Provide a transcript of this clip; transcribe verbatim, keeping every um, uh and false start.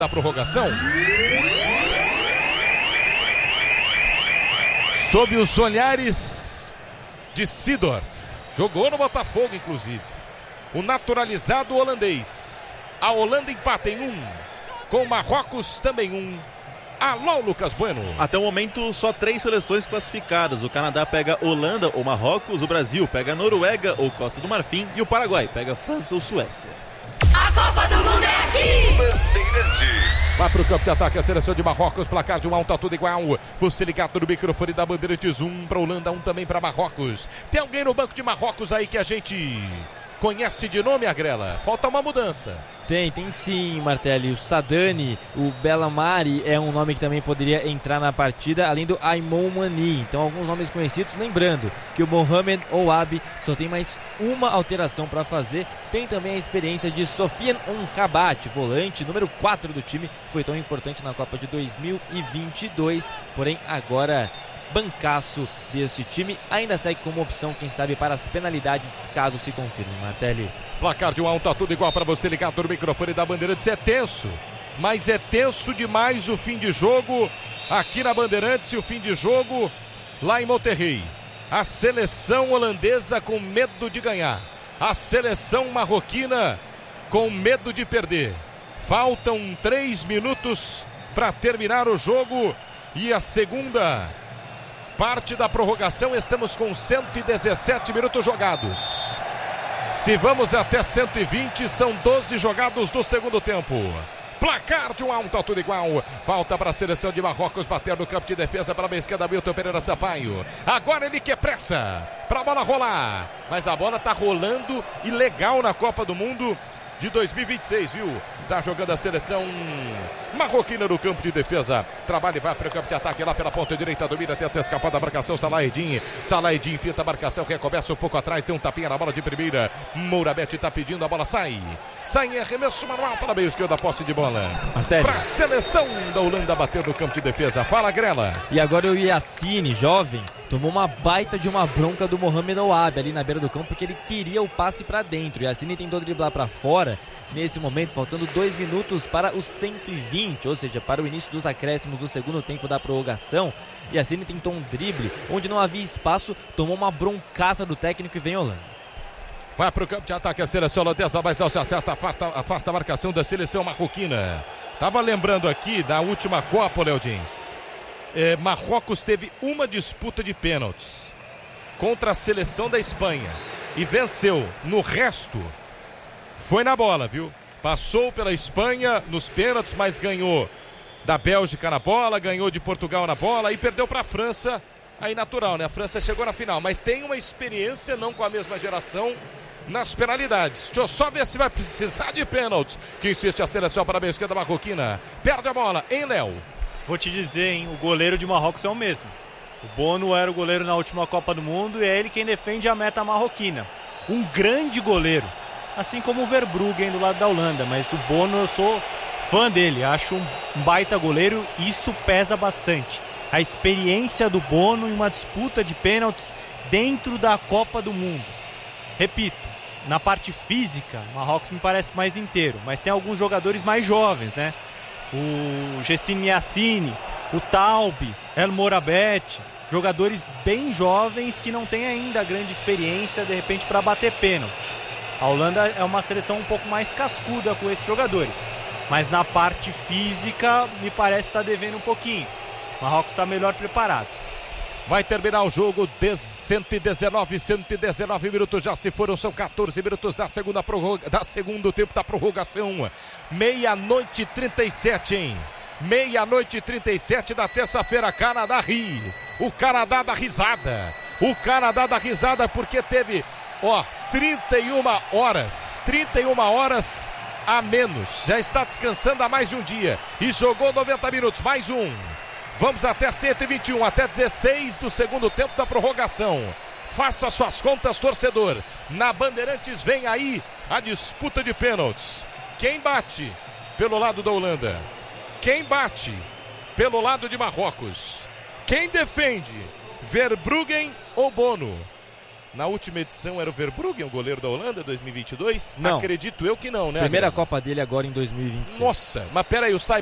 Da prorrogação. Sob os olhares de Seedorf. Jogou no Botafogo, inclusive. O naturalizado holandês. A Holanda empata em um. Com Marrocos também um. Alô, Lucas Bueno. Até o momento, só três seleções classificadas. O Canadá pega Holanda ou Marrocos. O Brasil pega Noruega ou Costa do Marfim. E o Paraguai pega França ou Suécia. A Copa do Mundo é aqui! Bandeirantes. Vai pro campo de ataque a seleção de Marrocos. Placar de um a um, tá tudo igual. Você ligado no microfone da Bandeirantes. Um pra Holanda, um também pra Marrocos. Tem alguém no banco de Marrocos aí que a gente conhece de nome, Agrela? Falta uma mudança. Tem, tem sim, Martelli. O Sadani, o Bellamari é um nome que também poderia entrar na partida, além do Aimon Mani. Então, alguns nomes conhecidos. Lembrando que o Mohamed Ouabi só tem mais uma alteração para fazer. Tem também a experiência de Sofiane Amrabat, volante, número quatro do time. Foi tão importante na Copa de dois mil e vinte e dois, porém agora bancaço deste time. Ainda segue como opção, quem sabe, para as penalidades, caso se confirme, Martelli. Placar de um a um, tá tudo igual para você ligado no microfone da Bandeirantes. É tenso, mas é tenso demais o fim de jogo aqui na Bandeirantes e o fim de jogo lá em Monterrey. A seleção holandesa com medo de ganhar, a seleção marroquina com medo de perder. Faltam três minutos para terminar o jogo e a segunda parte da prorrogação. Estamos com cento e dezessete minutos jogados. Se vamos até cento e vinte, são doze jogados do segundo tempo. Placar de um a um, tá tudo igual. Falta para a seleção de Marrocos bater no campo de defesa para a esquerda, Milton Pereira Sampaio. Agora ele quer pressa para a bola rolar. Mas a bola tá rolando e legal na Copa do Mundo de dois mil e vinte e seis, viu? Está jogando a seleção marroquina no campo de defesa. Trabalha e vai para o campo de ataque lá pela ponta direita. Domina, tenta escapar da marcação. Salaedin. Salaedin finta a marcação. Recomeça um pouco atrás. Tem um tapinha na bola de primeira. Mourabete está pedindo. A bola sai. Sai em arremesso manual para a meia esquerda. Posse de bola. Para a seleção da Holanda bater no campo de defesa. Fala, Grela. E agora o Yassine, jovem, tomou uma baita de uma bronca do Mohamed Ouabi ali na beira do campo, porque ele queria o passe para dentro. O Yassine tentou driblar para fora. Nesse momento, faltando dois minutos para os cento e vinte, ou seja, para o início dos acréscimos do segundo tempo da prorrogação. E assim ele tentou um drible, onde não havia espaço, tomou uma broncaça do técnico e vem Holanda. Vai para o campo de ataque a seleção holandesa, mas não se acerta, afasta, afasta a marcação da seleção marroquina. Tava lembrando aqui da última Copa, Léo Dins. É, Marrocos teve uma disputa de pênaltis contra a seleção da Espanha e venceu. No resto, foi na bola, viu? Passou pela Espanha nos pênaltis, mas ganhou da Bélgica na bola, ganhou de Portugal na bola e perdeu para a França. Aí natural, né? A França chegou na final, mas tem uma experiência, não com a mesma geração, nas penalidades. Deixa eu só ver se vai precisar de pênaltis. Que insiste a seleção para a meia esquerda marroquina. Perde a bola, hein, Léo? Vou te dizer, hein? O goleiro de Marrocos é o mesmo. O Bono era o goleiro na última Copa do Mundo e é ele quem defende a meta marroquina. Um grande goleiro. Assim como o Verbruggen do lado da Holanda, mas o Bono, eu sou fã dele, acho um baita goleiro, isso pesa bastante. A experiência do Bono em uma disputa de pênaltis dentro da Copa do Mundo. Repito, na parte física, o Marrocos me parece mais inteiro, mas tem alguns jogadores mais jovens, né? O Gessine Yassine, o Taube, El Mourabete, jogadores bem jovens que não têm ainda grande experiência, de repente, para bater pênalti. A Holanda é uma seleção um pouco mais cascuda com esses jogadores. Mas na parte física, me parece estar devendo um pouquinho. O Marrocos está melhor preparado. Vai terminar o jogo de cento e dezenove, cento e dezenove minutos já se foram, são quatorze minutos da segunda prorroga, da segundo tempo da prorrogação. Meia-noite e trinta e sete, hein? Meia-noite e trinta e sete da terça-feira, Canadá ri. O Canadá dá risada. O Canadá dá risada porque teve, ó, trinta e uma horas, trinta e uma horas a menos. Já está descansando há mais de um dia e jogou noventa minutos, mais um. Vamos até cento e vinte e um, até dezesseis do segundo tempo da prorrogação. Faça suas contas, torcedor. Na Bandeirantes vem aí a disputa de pênaltis. Quem bate pelo lado da Holanda? Quem bate pelo lado de Marrocos? Quem defende? Verbruggen ou Bono? Na última edição era o Verbruggen, o goleiro da Holanda, dois mil e vinte e dois? Não. Acredito eu que não, né? Primeira Adriano? Copa dele agora em dois mil e vinte e seis. Nossa, mas peraí, o